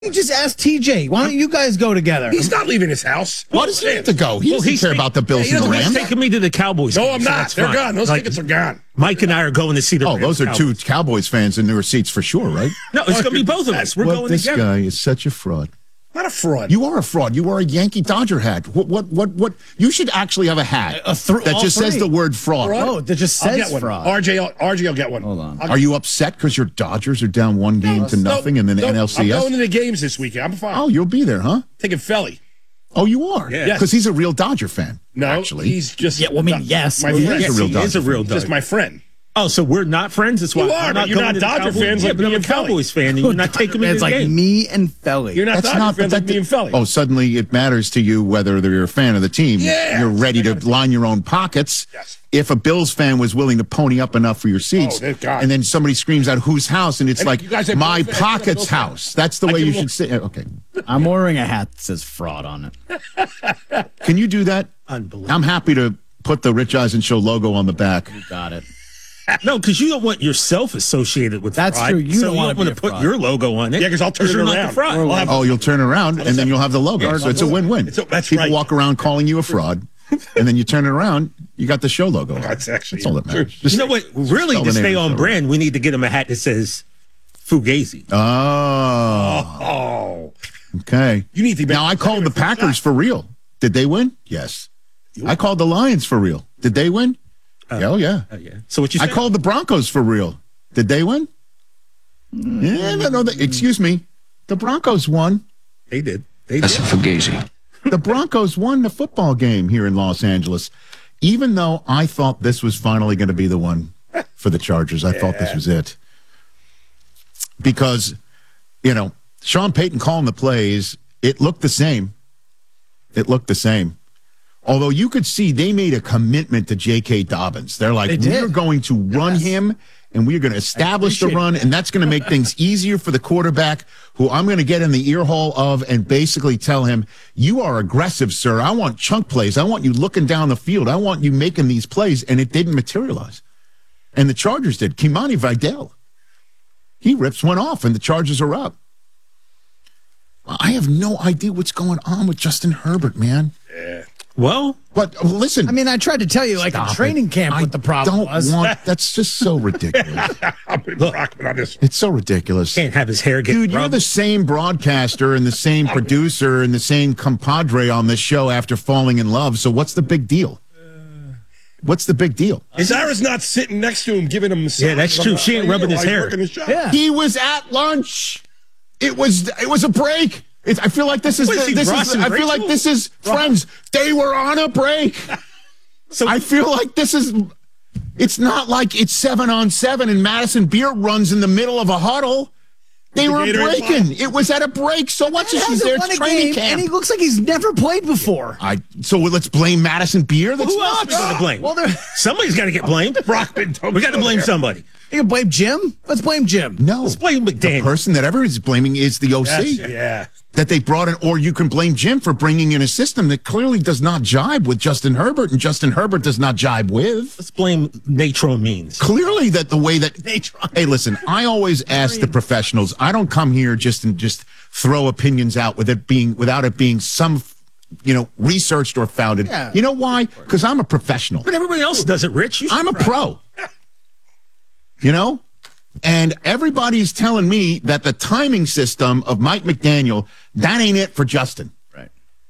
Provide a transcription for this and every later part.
You just ask TJ. Why don't you guys go together? He's not leaving his house. Why does he have to go? He doesn't care about the Bills and the He's Rams. taking me to the Cowboys. No, game, I'm so not. that's They're fine. gone. Those tickets are gone. Mike and I are going to see the Rams. Those are Cowboys. two Cowboys fans in their seats for sure, right? No, it's going to be both of us. We're going this together. guy is such a fraud. Not a fraud. You are a fraud. You are a Yankee Dodger hat. What? You should actually have a hat that just says the word fraud. Oh, that just I'll get says one. fraud. RJ will get one. Hold on. Are you upset because your Dodgers are down 1 game to nothing in the NLCS? I'm going to the games this weekend. I'm fine. Oh, you'll be there, huh? Taking Felly. Oh, you are? Yeah. Because he's a real Dodger fan. No, actually. he's just. Yeah, well, I mean, yes. My He friend. is a real He Dodger is a real fan. Dodger. Just my friend. Oh, so we're not friends? That's why You are, I'm but not you're going not to the Dodger Cowboys. fans Yeah, like but I'm me a and Felly. Cowboys fan, and you're not taking me to It's the like game. me and Felly. You're not Dodger fans like me and Felly. Oh, suddenly it matters to you whether you're a fan of the team. Yeah. You're ready to line your own pockets. Yes. If a Bills fan was willing to pony up enough for your seats, thank God. and then somebody screams out whose house, and it's And like you guys have my Bills fans, I got pocket's Bills fans. house. That's the I way can you look- should say it. Okay. I'm ordering a hat that says fraud on it. Can you do that? Unbelievable. I'm happy to put the Rich Eisen Show logo on the back. Got it. No, because you don't want yourself associated with That's fraud. true. You so don't want to be a put fraud. your logo on it. Yeah, because I'll turn it you're around. not the fraud. I'll have- Oh, you'll turn around, and then you'll have the logo. So it's a win-win. That's People right. walk around calling you a fraud, and then you turn it around, you got the show logo on. That's actually all that matters. true. Just You know what? Really, spell to the name stay of the on show. brand, we need to get him a hat that says Fugazi. Oh, Oh. okay. You need to be- Now, I called the Packers for real. Did they win? Yes. I called the Lions for real. Did they win? Oh, yeah. Oh, yeah. So what you I said? called the Broncos for real. Did they win? Yeah, no, excuse me. The Broncos won. They did. They That's did. a fugazi. The Broncos won the football game here in Los Angeles. Even though I thought this was finally going to be the one for the Chargers. I thought this was it. Because, Sean Payton calling the plays, it looked the same. It looked the same. Although you could see they made a commitment to J.K. Dobbins. They're like, we're going to run him, and we're going to establish the run, and that's going to make things easier for the quarterback, who I'm going to get in the ear hole of and basically tell him, you are aggressive, sir. I want chunk plays. I want you looking down the field. I want you making these plays, and it didn't materialize. And the Chargers did. Kimani Vidal. He rips one off, and the Chargers are up. I have no idea what's going on with Justin Herbert, man. Well, But listen. I mean, I tried to tell you, like, in Stop training it. camp, what the problem was. That's just so ridiculous. I'm with Brockman on this. It's so ridiculous. can't have his hair get Dude, you're rubbed. the same broadcaster and the same producer and the same compadre on this show after falling in love. So what's the big deal? What's the big deal? Sarah's not sitting next to him giving him massage. Yeah, that's true. She ain't rubbing his while he's hair. working his job. Yeah. He was at lunch. It was a break. I feel like this is What is he, Ross and I feel like Rachel? this is Friends. They were on a break. So I feel like this is. It's not like it's 7-on-7 and Madison Beer runs in the middle of a huddle. They the were Gatorade breaking. bottle? It was at a break. So what's He She's hasn't there won a training game, and he camp. looks like he's never played before. So let's blame Madison Beer. That's who else are nuts. we going to blame? Well, there- Somebody's got to get blamed. Brockman, don't We got to go blame there. somebody. You can blame Jim? Let's blame Jim. No, Let's blame the McDaniel. person that everybody's blaming is the OC. Yeah. That they brought in, or you can blame Jim for bringing in a system that clearly does not jibe with Justin Herbert, and Justin Herbert does not jibe with. Let's blame Natron Means. Clearly, that the way that hey, listen, I always ask the professionals. I don't come here just throw opinions out without it being some, researched or founded. Yeah. You know why? Because I'm a professional. But everybody else does it, Rich. I'm a pro. And everybody's telling me that the timing system of Mike McDaniel, that ain't it for Justin. Right.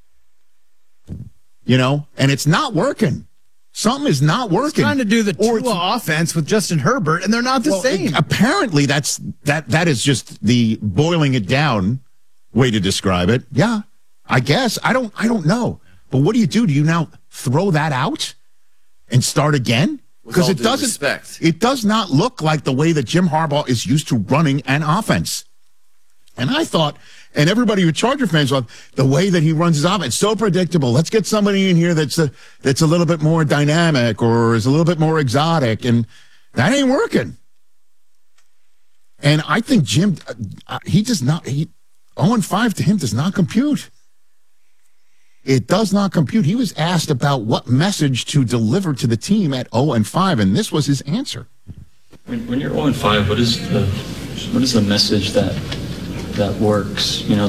And it's not working. Something is not working. Trying to do the Or Tua offense with Justin Herbert, and they're not the same. Apparently, that is just the boiling it down way to describe it. Yeah, I guess. I don't know. But what do you do? Do you now throw that out and start again? Because it doesn't. It does not look like the way that Jim Harbaugh is used to running an offense. And I thought, and everybody who Charger fans thought, the way that he runs his offense, so predictable. Let's get somebody in here that's a little bit more dynamic or is a little bit more exotic, and that ain't working. And I think Jim, he does not. 0-5 to him does not compute. It does not compute. He was asked about what message to deliver to the team at 0-5, and this was his answer. When you're 0-5, what is the message that that works. You know,